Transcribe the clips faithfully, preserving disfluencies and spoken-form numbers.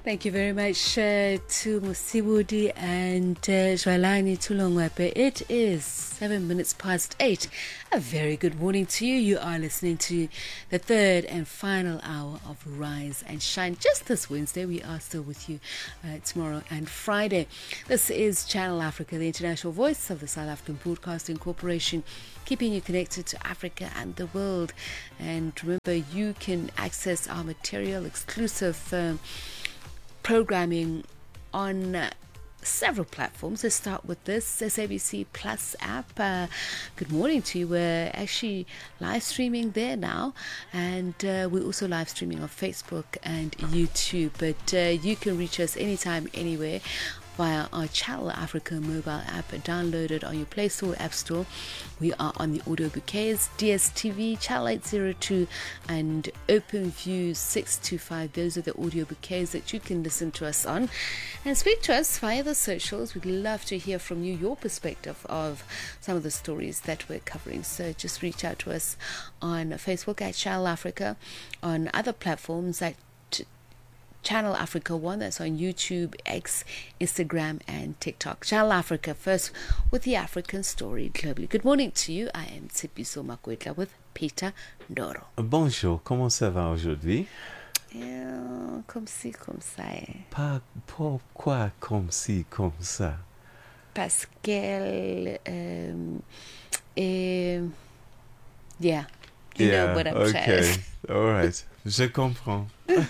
Thank you very much uh, to Musibudi and uh, Jwalani Tulongwepe. It is seven minutes past eight. A very good morning to you. You are listening to the third and final hour of Rise and Shine. Just this Wednesday, we are still with you uh, tomorrow and Friday. This is Channel Africa, the international voice of the South African Broadcasting Corporation, keeping you connected to Africa and the world. And remember, you can access our material, exclusive um, programming on uh, several platforms. Let's start with this S A B C Plus app. Uh, good morning to you. We're actually live streaming there now, and uh, we're also live streaming on Facebook and YouTube. But uh, you can reach us anytime, anywhere via our Channel Africa mobile app. Download it on your Play Store, App Store. We are on the audio bouquets, D S T V, Channel eight oh two and OpenView six two five. Those are the audio bouquets that you can listen to us on and speak to us via the socials. We'd love to hear from you, your perspective of some of the stories that we're covering. So just reach out to us on Facebook at Channel Africa, on other platforms at Channel Africa One, that's on YouTube, X, Instagram, and TikTok. Channel Africa, first with the African story globally. Good morning to you. I am Tshepiso Makwetla with Peter Ndoro. Bonjour, comment ça va aujourd'hui? Yeah, comme ci, comme ça. Pas pourquoi comme ci, comme ça? Parce qu'elle, um, um, yeah, you yeah, know what I'm okay. saying. All right. Je comprends.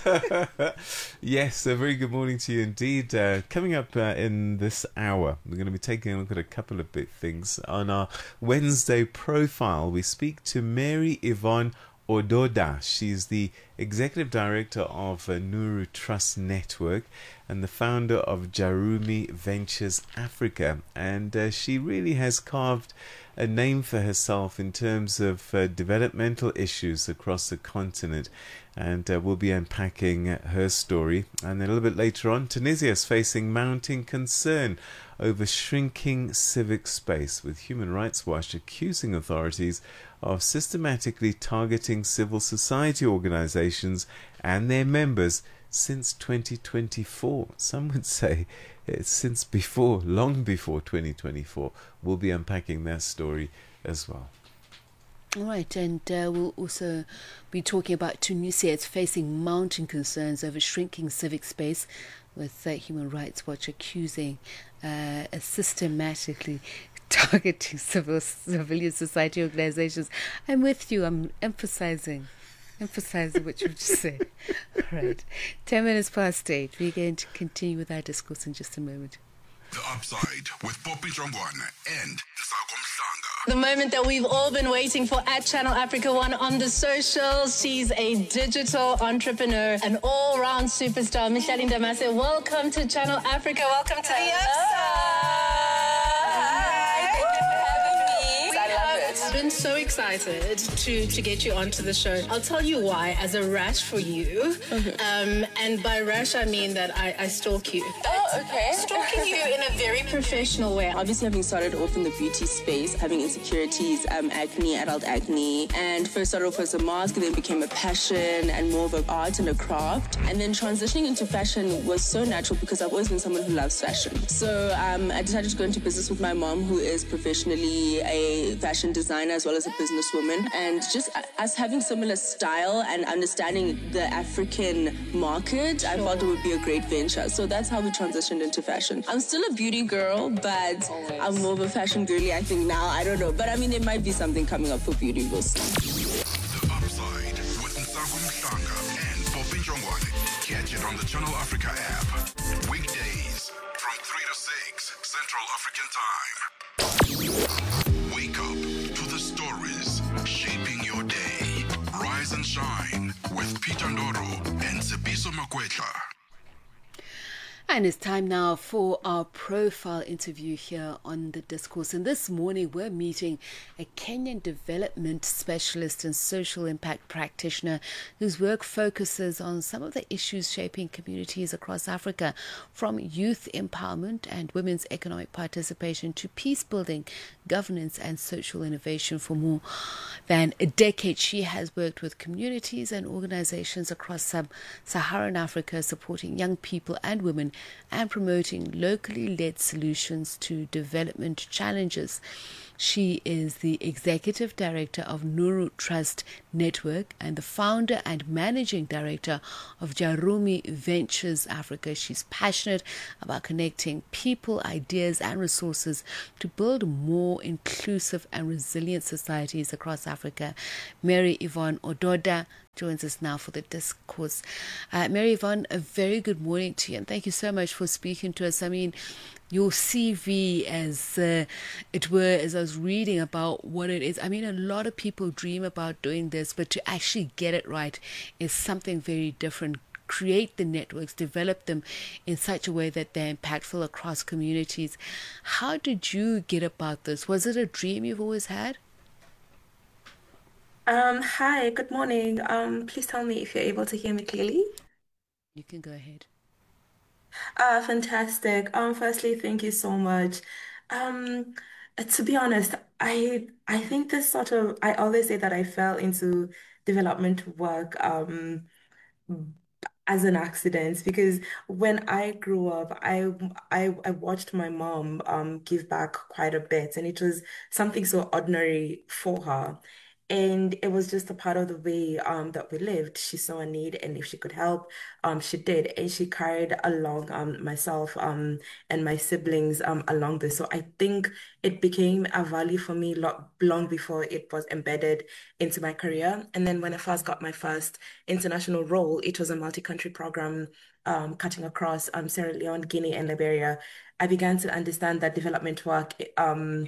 Yes, a very good morning to you indeed. Uh, coming up uh, in this hour, we're going to be taking a look at a couple of big things. On our Wednesday profile, we speak to Mary Yvonne Ododa. She's the Executive Director of uh, Nuru Trust Network and the founder of Jarumi Ventures Africa. And uh, she really has carved a name for herself in terms of uh, developmental issues across the continent. And uh, we'll be unpacking her story. And a little bit later on, Tunisia is facing mounting concern over shrinking civic space, with Human Rights Watch accusing authorities of systematically targeting civil society organizations and their members since twenty twenty-four. Some would say it's since before, long before twenty twenty-four. We'll be unpacking that story as well. All right, and uh, we'll also be talking about Tunisia. It's facing mounting concerns over shrinking civic space, with uh, Human Rights Watch accusing uh, a systematically targeting civil civilian society organizations. I'm with you. I'm emphasizing, emphasizing what you just said. All right, ten minutes past eight. We're going to continue with our discourse in just a moment. The Upside with Poppy Jongwana and Nsako Mhlanga. The moment that we've all been waiting for at Channel Africa One on the socials. She's a digital entrepreneur, an all-round superstar. Micheline Damase, welcome to Channel Africa. Welcome to the Upside. I've been so excited to, to get you onto the show. I'll tell you why, as a rash for you. Okay. Um, and by rash, I mean that I, I stalk you. Oh, okay. Stalking you in a very professional way. Obviously, having started off in the beauty space, having insecurities, um, acne, adult acne, and first started off as a mask, then became a passion and more of an art and a craft. And then transitioning into fashion was so natural because I've always been someone who loves fashion. So um, I decided to go into business with my mom, who is professionally a fashion designer as well as a businesswoman, and just us having similar style and understanding the African market, sure. I felt it would be a great venture. So that's how we transitioned into fashion. I'm still a beauty girl, but Always. I'm more of a fashion girly, I think now. I don't know, but I mean, there might be something coming up for beauty. We'll see. The Upside with Nsako Mhlanga and Poppy Jongwana. Catch it on the Channel Africa app. Weekdays from three to six Central African Time. Wake up to the stories shaping your day. Rise and Shine with Peter Ndoro and Tshepiso Makwetla. And it's time now for our profile interview here on The Discourse. And this morning we're meeting a Kenyan development specialist and social impact practitioner whose work focuses on some of the issues shaping communities across Africa, from youth empowerment and women's economic participation to peace building, governance and social innovation. For more than a decade, she has worked with communities and organizations across sub-Saharan Africa, supporting young people and women and promoting locally led solutions to development challenges. She is the executive director of Nuru Trust Network and the founder and managing director of Jarumi Ventures Africa. She's passionate about connecting people, ideas, and resources to build more inclusive and resilient societies across Africa. Mary Yvonne Ododa joins us now for The Discourse. Uh, Mary Yvonne, a very good morning to you, and thank you so much for speaking to us. I mean, your C V, as uh, it were, as I was reading about what it is, I mean, a lot of people dream about doing this, but to actually get it right is something very different. Create the networks, develop them in such a way that they're impactful across communities. How did you get about this? Was it a dream you've always had? Um, hi, good morning. Um, please tell me if you're able to hear me clearly. You can go ahead. Uh, fantastic. Um, firstly, thank you so much. Um, uh, to be honest, I I think this sort of I always say that I fell into development work um as an accident because when I grew up, I I, I watched my mom um give back quite a bit, and it was something so ordinary for her. And it was just a part of the way um that we lived. She saw a need, and if she could help, um she did, and she carried along um myself um and my siblings um along this. So I think it became a value for me lo long before it was embedded into my career. And then when I first got my first international role, it was a multi-country program um, cutting across um, Sierra Leone, Guinea, and Liberia. I began to understand that development work um,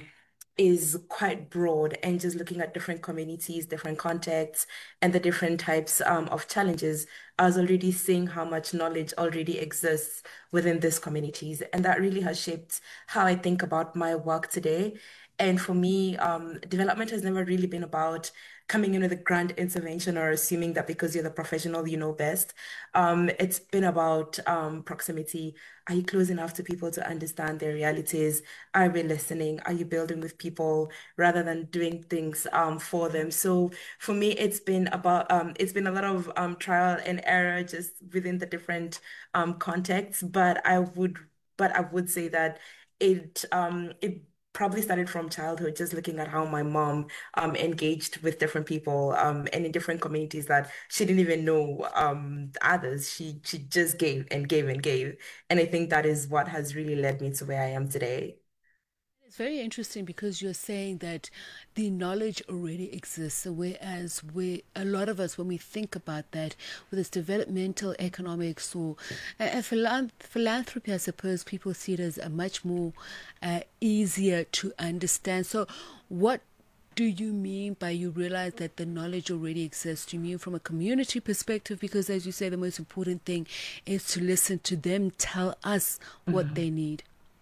is quite broad, and just looking at different communities, different contexts, and the different types um, of challenges. I was already seeing how much knowledge already exists within these communities, and that really has shaped how I think about my work today. And for me, um, development has never really been about coming in with a grand intervention or assuming that because you're the professional, you know best. Um, it's been about um, proximity. Are you close enough to people to understand their realities? Are we listening? Are you building with people rather than doing things um, for them? So for me, it's been about um, it's been a lot of um, trial and error just within the different um, contexts. But I would, but I would say that it um, it probably started from childhood, just looking at how my mom um engaged with different people um and in different communities that she didn't even know um others. She she just gave and gave and gave. And I think that is what has really led me to where I am today. It's very interesting because you're saying that the knowledge already exists, so whereas we, a lot of us, when we think about that, whether it's developmental economics or uh, philan- philanthropy, I suppose people see it as a much more uh, easier to understand. So, what do you mean by you realize that the knowledge already exists? Do you mean from a community perspective? Because, as you say, the most important thing is to listen to them tell us what Mhm. they need.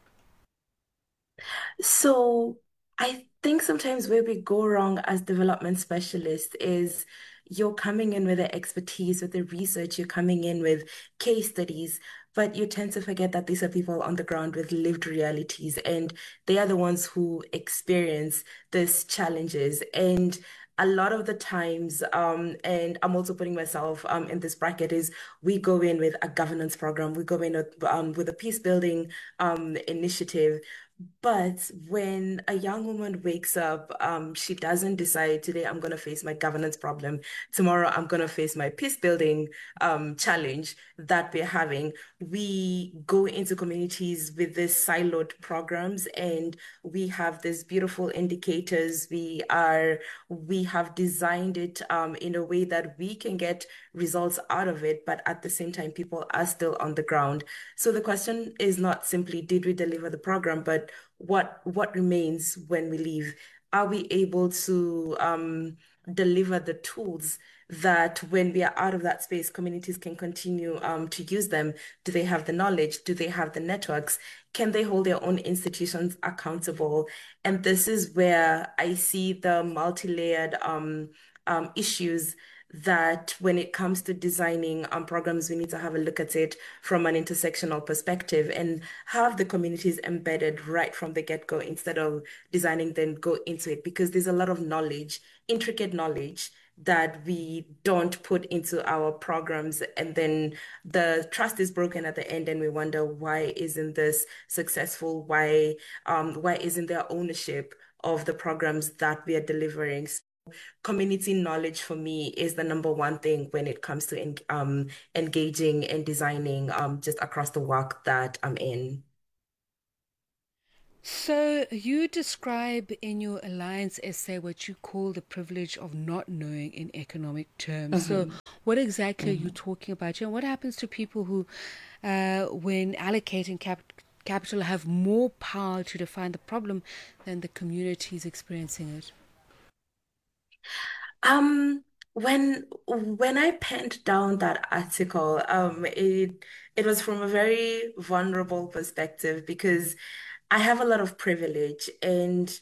So I think sometimes where we go wrong as development specialists is you're coming in with the expertise, with the research, you're coming in with case studies, but you tend to forget that these are people on the ground with lived realities, and they are the ones who experience these challenges. And a lot of the times, um, and I'm also putting myself um, in this bracket, is we go in with a governance program, we go in with, um, with a peace building um, initiative, but when a young woman wakes up, um, she doesn't decide today I'm going to face my governance problem. Tomorrow I'm going to face my peace building um, challenge that we're having. We go into communities with these siloed programs, and we have these beautiful indicators. We are we have designed it um, in a way that we can get results out of it, but at the same time, people are still on the ground. So the question is not simply did we deliver the program, but what what remains when we leave? Are we able to um, deliver the tools that when we are out of that space, communities can continue um, to use them? Do they have the knowledge? Do they have the networks? Can they hold their own institutions accountable? And this is where I see the multi-layered um, um, issues that when it comes to designing um, programs, we need to have a look at it from an intersectional perspective and have the communities embedded right from the get-go instead of designing then go into it, because there's a lot of knowledge, intricate knowledge that we don't put into our programs, and then the trust is broken at the end and we wonder, why isn't this successful? Why um why isn't there ownership of the programs that we are delivering? Community knowledge for me is the number one thing when it comes to en um, engaging and designing um, just across the work that I'm in. So you describe in your Alliance essay what you call the privilege of not knowing in economic terms. So Mhm, what exactly are you mhm. talking about here? And what happens to people who, uh, when allocating cap capital, have more power to define the problem than the communities experiencing it? Um, when when I penned down that article, um, it it was from a very vulnerable perspective because I have a lot of privilege, and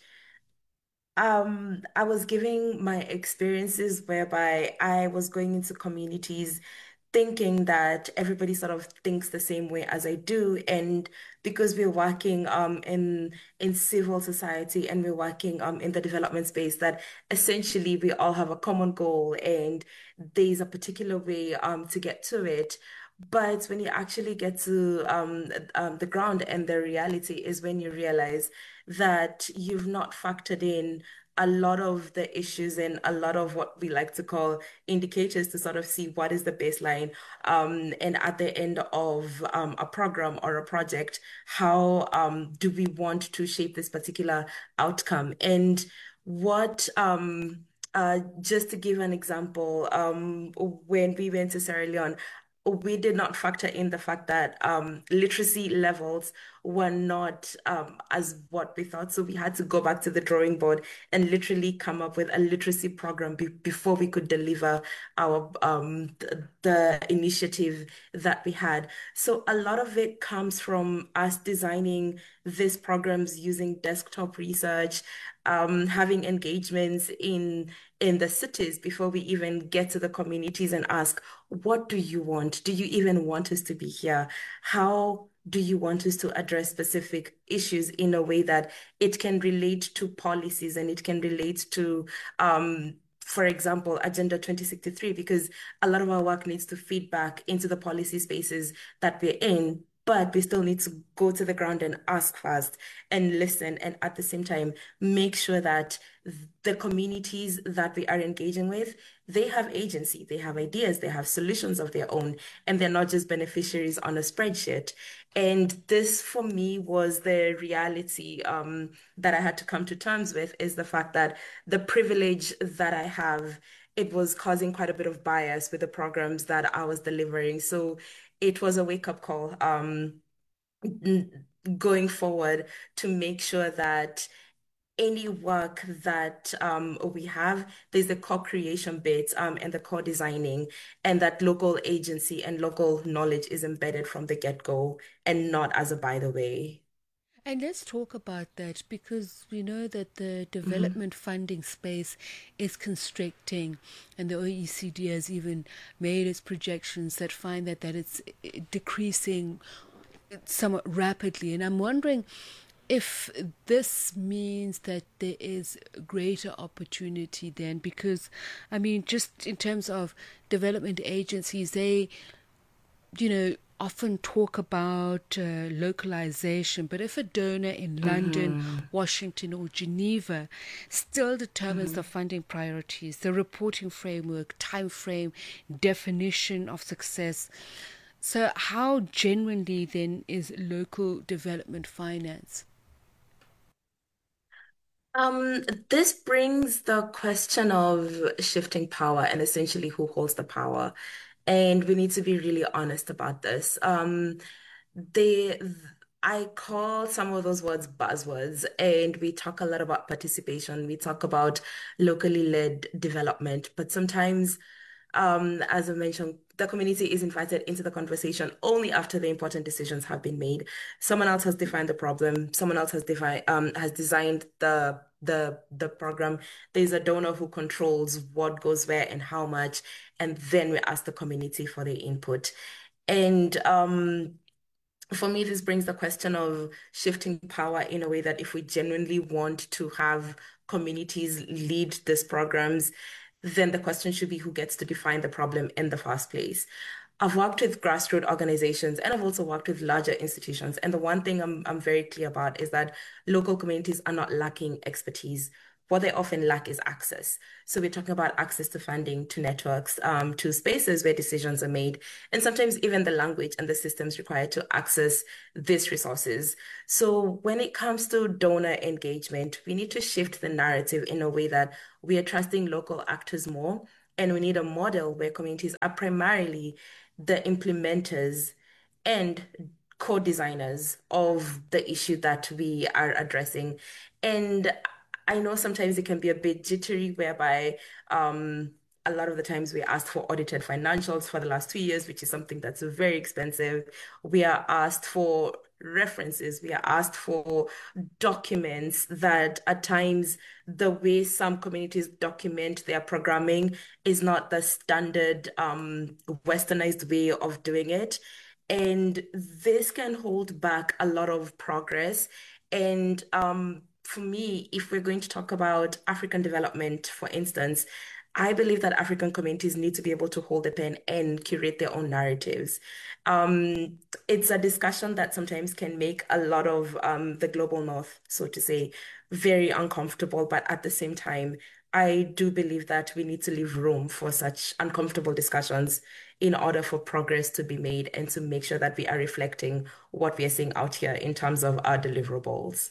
Um, I was giving my experiences whereby I was going into communities thinking that everybody sort of thinks the same way as I do. And because we're working um in in civil society and we're working um in the development space, that essentially we all have a common goal and there's a particular way um to get to it. But when you actually get to um, um, the ground and the reality is when you realize that you've not factored in a lot of the issues and a lot of what we like to call indicators to sort of see what is the baseline. Um, and at the end of um, a program or a project, how um, do we want to shape this particular outcome? And what um, uh, just to give an example, um, when we went to Sierra Leone, we did not factor in the fact that um, literacy levels were not um, as what we thought. So we had to go back to the drawing board and literally come up with a literacy program be before we could deliver our um, th the initiative that we had. So a lot of it comes from us designing these programs using desktop research, um, having engagements in in the cities before we even get to the communities and ask, what do you want? Do you even want us to be here? How do you want us to address specific issues in a way that it can relate to policies and it can relate to, um, for example, Agenda twenty sixty-three, because a lot of our work needs to feed back into the policy spaces that we're in. But we still need to go to the ground and ask first and listen. And at the same time, make sure that the communities that we are engaging with, they have agency, they have ideas, they have solutions of their own, and they're not just beneficiaries on a spreadsheet. And this, for me, was the reality um, that I had to come to terms with, is the fact that the privilege that I have, it was causing quite a bit of bias with the programs that I was delivering. So it was a wake-up call. Um, going forward to make sure that any work that um, we have, there's the co-creation bit um, and the co-designing, and that local agency and local knowledge is embedded from the get-go and not as a by the way. And let's talk about that because we know that the Mhm. development funding space is constricting, and the O E C D has even made its projections that find that, that it's eh, decreasing somewhat rapidly. And I'm wondering if this means that there is greater opportunity then, because I mean, just in terms of development agencies, they you know, often talk about uh, localization, but if a donor in London, Mhm. Washington, or Geneva still determines the Mhm. funding priorities, the reporting framework, time frame, definition of success, so how genuinely then is local development finance? Um, this brings the question of shifting power and essentially who holds the power. And we need to be really honest about this. Um, they, I call some of those words buzzwords, and we talk a lot about participation. We talk about locally led development, but sometimes, um, as I mentioned, the community is invited into the conversation only after the important decisions have been made. Someone else has defined the problem. Someone else has defined, um, has designed the the the program. There's a donor who controls what goes where and how much, and then we ask the community for their input. And um, for me, this brings the question of shifting power in a way that if we genuinely want to have communities lead these programs, then the question should be who gets to define the problem in the first place. I've worked with grassroots organizations and I've also worked with larger institutions. And the one thing I'm, I'm very clear about is that local communities are not lacking expertise. What they often lack is access. So we're talking about access to funding, to networks, um, to spaces where decisions are made, and sometimes even the language and the systems required to access these resources. So when it comes to donor engagement, we need to shift the narrative in a way that we are trusting local actors more, and we need a model where communities are primarily the implementers and co-designers of the issue that we are addressing. And I know sometimes it can be a bit jittery, whereby um, a lot of the times we asked for audited financials for the last two years, which is something that's very expensive. We are asked for references. We are asked for documents that at times the way some communities document their programming is not the standard um, westernized way of doing it. And this can hold back a lot of progress. And um, for me, if we're going to talk about African development, for instance, I believe that African communities need to be able to hold a pen and curate their own narratives. Um, it's a discussion that sometimes can make a lot of um, the global north, so to say, very uncomfortable. But at the same time, I do believe that we need to leave room for such uncomfortable discussions in order for progress to be made and to make sure that we are reflecting what we are seeing out here in terms of our deliverables.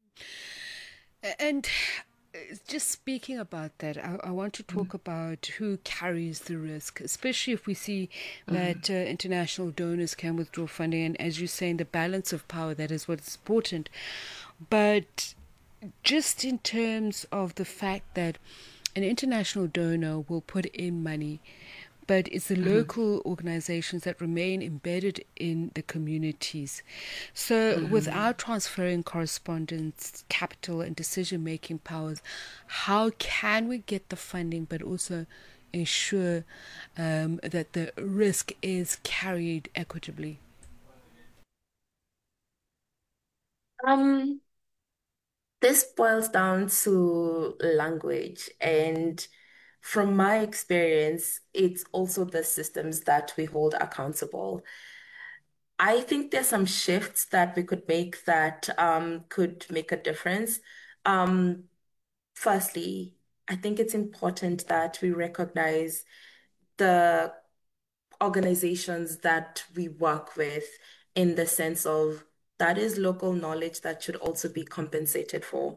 And uh, just speaking about that, I, I want to talk about who carries the risk, especially if we see that uh, international donors can withdraw funding. And as you say, in the balance of power, that is what's important. But just in terms of the fact that an international donor will put in money, but it's the local organizations that remain embedded in the communities. So without transferring correspondence, capital, and decision-making powers, how can we get the funding but also ensure um, that the risk is carried equitably? Um, this boils down to language. And from my experience, it's also the systems that we hold accountable. I think there's some shifts that we could make that um, could make a difference. Um, firstly, I think it's important that we recognize the organizations that we work with in the sense of that is local knowledge that should also be compensated for.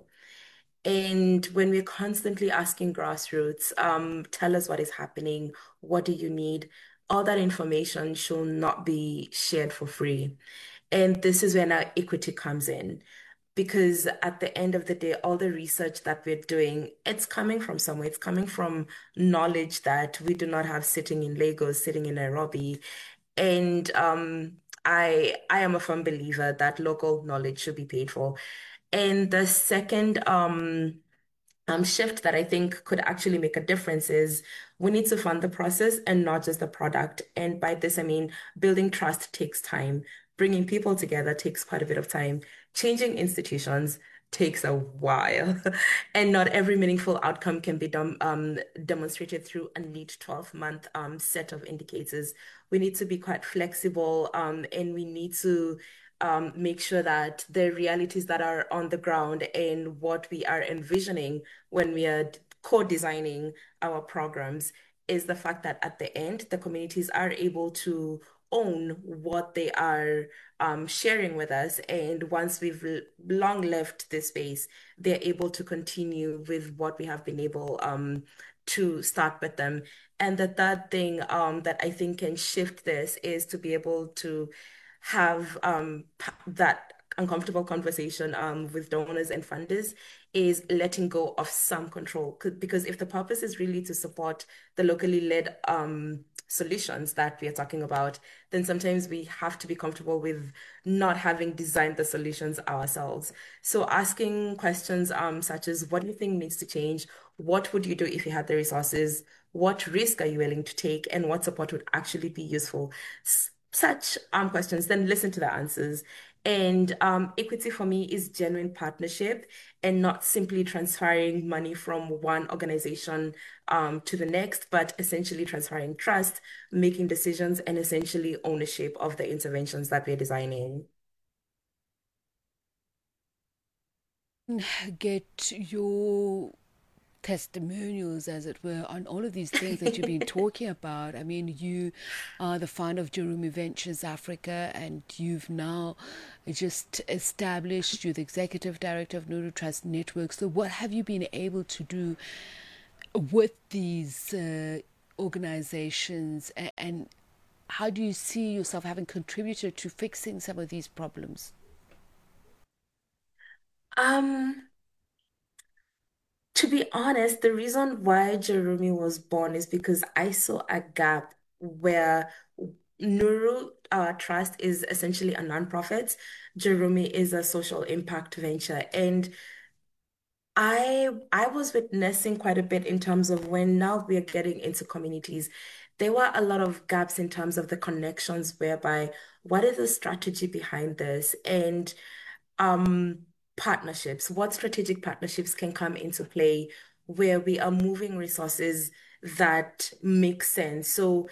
And when we're constantly asking grassroots, um, tell us what is happening, what do you need? All that information should not be shared for free. And this is when our equity comes in. Because at the end of the day, all the research that we're doing, it's coming from somewhere. It's coming from knowledge that we do not have sitting in Lagos, sitting in Nairobi. And um, I I am a firm believer that local knowledge should be paid for. And the second um, um, shift that I think could actually make a difference is we need to fund the process and not just the product. And by this, I mean building trust takes time. Bringing people together takes quite a bit of time. Changing institutions takes a while. And not every meaningful outcome can be done, um, demonstrated through a neat twelve month um, set of indicators. We need to be quite flexible, um, and we need to um, make sure that the realities that are on the ground and what we are envisioning when we are co-designing our programs is the fact that at the end, the communities are able to own what they are um, sharing with us. And once we've l- long left this space, they're able to continue with what we have been able um, to start with them. And the third thing um, that I think can shift this is to be able to have um, p- that uncomfortable conversation um, with donors and funders is letting go of some control. Because if the purpose is really to support the locally led um, solutions that we are talking about, then sometimes we have to be comfortable with not having designed the solutions ourselves. So asking questions um, such as, what do you think needs to change? What would you do if you had the resources? What risk are you willing to take? And what support would actually be useful? S such um, questions, then listen to the answers. And um, equity for me is genuine partnership and not simply transferring money from one organization um, to the next, but essentially transferring trust, making decisions, and essentially ownership of the interventions that we're designing. Get your testimonials, as it were, on all of these things that you've been talking about. I mean, you are the founder of Jarumi Ventures Africa, and you've now just established, you're the executive director of Nuru Trust Network. So what have you been able to do with these uh, organizations, and, and how do you see yourself having contributed to fixing some of these problems? Um, To be honest, the reason why Jeremy was born is because I saw a gap where Nuru uh, Trust is essentially a nonprofit. Jeremy is a social impact venture. And I I was witnessing quite a bit in terms of when now we're getting into communities. There were a lot of gaps in terms of the connections whereby what is the strategy behind this? And um, partnerships. What strategic partnerships can come into play where we are moving resources that make sense? So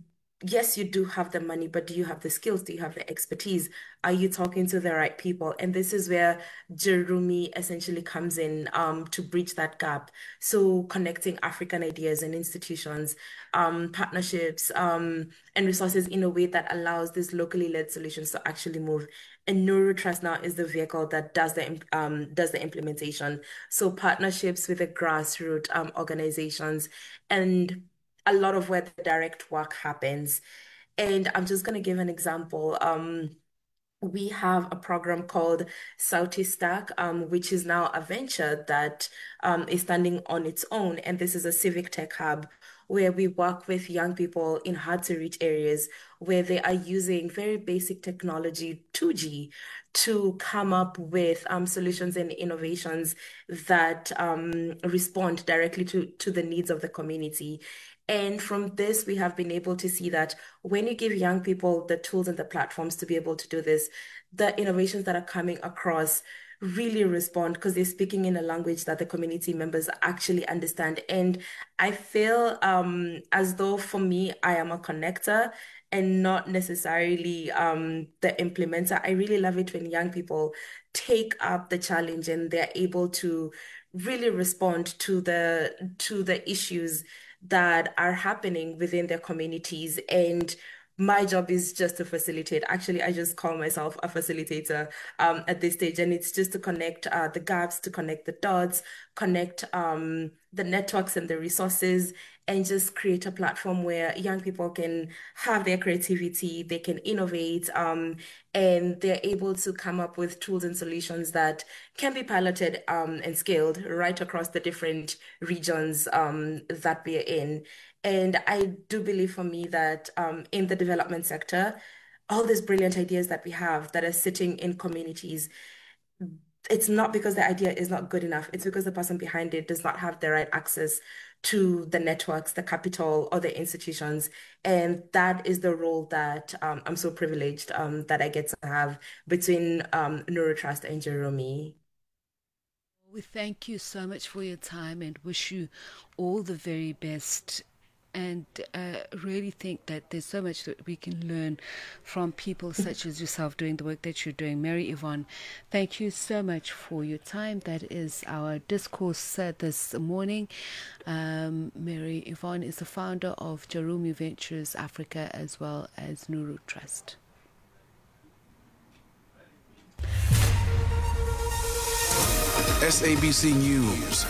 yes, you do have the money, but do you have the skills? Do you have the expertise? Are you talking to the right people? And this is where Jerumi essentially comes in um, to bridge that gap. So connecting African ideas and institutions, um, partnerships, um, and resources in a way that allows these locally led solutions to actually move. And Nuru Trust now is the vehicle that does the um, does the implementation. So partnerships with the grassroots um, organizations and a lot of where the direct work happens. And I'm just going to give an example. Um, we have a program called Southeast Stack, um, which is now a venture that um, is standing on its own. And this is a civic tech hub where we work with young people in hard to reach areas where they are using very basic technology, two G, to come up with um, solutions and innovations that um, respond directly to, to the needs of the community. And from this, we have been able to see that when you give young people the tools and the platforms to be able to do this, the innovations that are coming across really respond because they're speaking in a language that the community members actually understand. And I feel um, as though for me, I am a connector and not necessarily um, the implementer. I really love it when young people take up the challenge and they're able to really respond to the to the issues that are happening within their communities. And my job is just to facilitate. Actually, I just call myself a facilitator um, at this stage, and it's just to connect uh, the gaps, to connect the dots, connect um, the networks and the resources, and just create a platform where young people can have their creativity, they can innovate, um, and they're able to come up with tools and solutions that can be piloted um, and scaled right across the different regions um, that we're in. And I do believe for me that um, in the development sector, all these brilliant ideas that we have that are sitting in communities, it's not because the idea is not good enough. It's because the person behind it does not have the right access to the networks, the capital, or the institutions. And that is the role that um, I'm so privileged um, that I get to have between um, Nuru Trust and Jeremy. We thank you so much for your time and wish you all the very best. And uh, really think that there's so much that we can learn from people such as yourself doing the work that you're doing. Mary Yvonne, thank you so much for your time. That is our discourse uh, this morning. Um, Mary Yvonne is the founder of Jarumi Ventures Africa as well as Nuru Trust. S A B C News.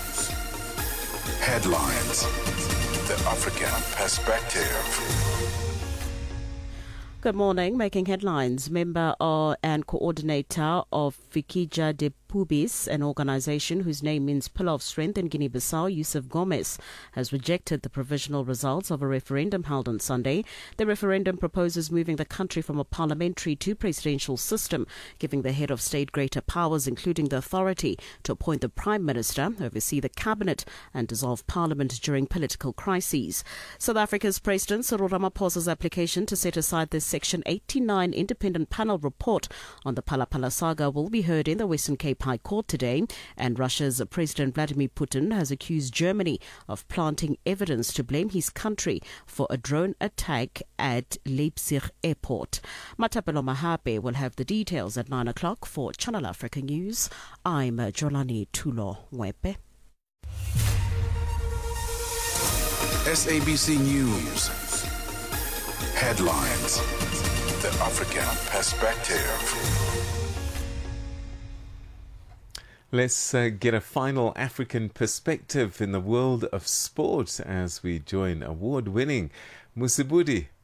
Headlines. The African perspective. Good morning. Making headlines, member uh, and coordinator of Fikija de Pubis, an organization whose name means Pillar of Strength in Guinea-Bissau, Yusuf Gomez, has rejected the provisional results of a referendum held on Sunday. The referendum proposes moving the country from a parliamentary to presidential system, giving the head of state greater powers, including the authority to appoint the prime minister, oversee the cabinet, and dissolve parliament during political crises. South Africa's President Cyril Ramaphosa's application to set aside the Section eighty-nine independent panel report on the Phala-Phala saga will be heard in the Western Cape High Court today, and Russia's President Vladimir Putin has accused Germany of planting evidence to blame his country for a drone attack at Leipzig airport. Matapelo Mahape will have the details at nine o'clock for Channel Africa News. I'm Jolani Tulo Wepe. S A B C News. Headlines. The African perspective. Let's uh, get a final African perspective in the world of sport as we join award-winning Musibudi